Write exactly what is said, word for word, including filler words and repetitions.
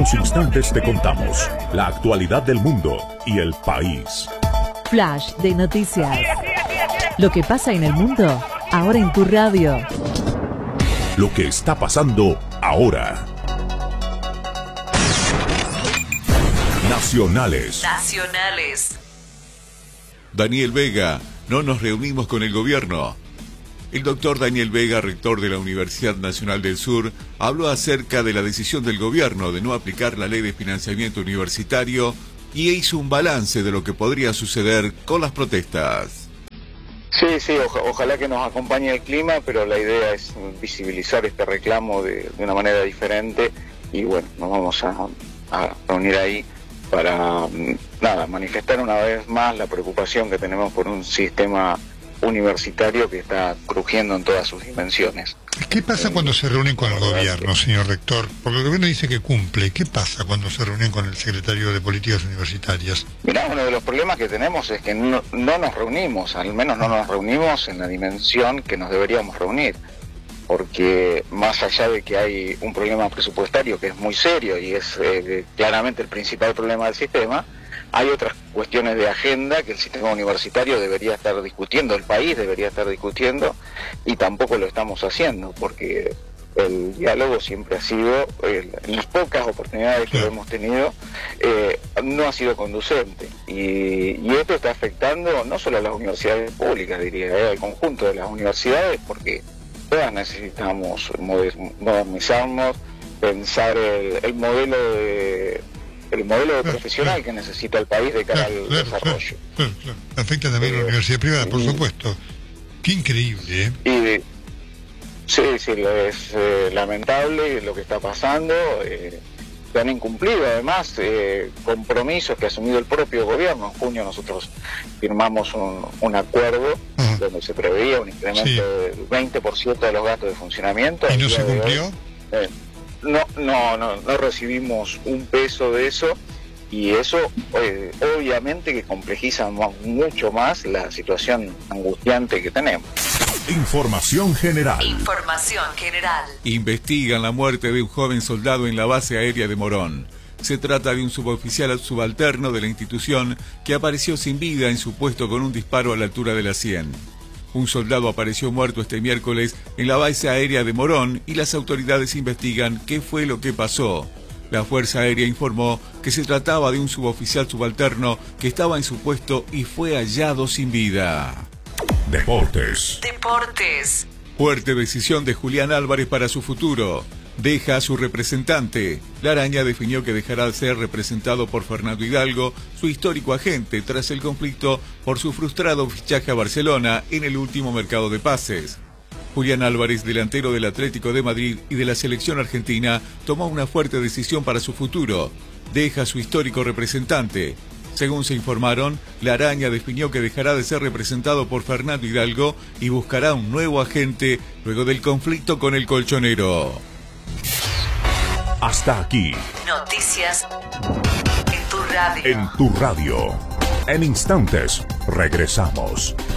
unos instantes te contamos la actualidad del mundo y el país. Flash de noticias. Lo que pasa en el mundo, ahora en tu radio. Lo que está pasando ahora. Nacionales. Nacionales. Daniel Vega, no nos reunimos con el gobierno. El doctor Daniel Vega, rector de la Universidad Nacional del Sur, habló acerca de la decisión del gobierno de no aplicar la ley de financiamiento universitario y hizo un balance de lo que podría suceder con las protestas. Sí, sí, oja, ojalá que nos acompañe el clima, pero la idea es visibilizar este reclamo de, de una manera diferente y bueno, nos vamos a, a reunir ahí para, nada, manifestar una vez más la preocupación que tenemos por un sistema universitario que está crujiendo en todas sus dimensiones. ¿Qué pasa cuando se reúnen con el gobierno, señor rector? Porque el gobierno dice que cumple. ¿Qué pasa cuando se reúnen con el secretario de Políticas Universitarias? Mirá, uno de los problemas que tenemos es que no, no nos reunimos, al menos no nos reunimos en la dimensión que nos deberíamos reunir. Porque más allá de que hay un problema presupuestario que es muy serio y es eh, claramente el principal problema del sistema, hay otras cuestiones de agenda que el sistema universitario debería estar discutiendo, el país debería estar discutiendo, y tampoco lo estamos haciendo, porque el diálogo siempre ha sido, eh, en las pocas oportunidades que lo hemos tenido, eh, no ha sido conducente. Y, y esto está afectando no solo a las universidades públicas, diría, eh, al conjunto de las universidades, porque todas necesitamos modernizarnos, pensar el, el modelo de... el modelo de profesional que necesita el país de cara claro, al claro, desarrollo. Claro, claro. Afecta también a la universidad privada, por supuesto. Qué increíble, ¿eh? Y, sí, sí, es eh, lamentable lo que está pasando. Eh, se han incumplido además eh, compromisos que ha asumido el propio gobierno. En junio nosotros firmamos un, un acuerdo uh-huh. donde se preveía un incremento sí. del veinte por ciento de los gastos de funcionamiento. ¿Y no se cumplió? Hoy, eh, No, no, no, no recibimos un peso de eso y eso eh, obviamente que complejiza mucho más la situación angustiante que tenemos. Información general. Información general. Investigan la muerte de un joven soldado en la base aérea de Morón. Se trata de un suboficial subalterno de la institución que apareció sin vida en su puesto con un disparo a la altura de la sien. Un soldado apareció muerto este miércoles en la base aérea de Morón y las autoridades investigan qué fue lo que pasó. La Fuerza Aérea informó que se trataba de un suboficial subalterno que estaba en su puesto y fue hallado sin vida. Deportes. Deportes. Fuerte decisión de Julián Álvarez para su futuro. Deja a su representante. La Araña definió que dejará de ser representado por Fernando Hidalgo, su histórico agente, tras el conflicto por su frustrado fichaje a Barcelona en el último mercado de pases. Julián Álvarez, delantero del Atlético de Madrid y de la selección argentina, tomó una fuerte decisión para su futuro. Deja a su histórico representante. Según se informaron, la Araña definió que dejará de ser representado por Fernando Hidalgo y buscará un nuevo agente luego del conflicto con el colchonero. Hasta aquí. Noticias en tu radio. En tu radio. En instantes, regresamos.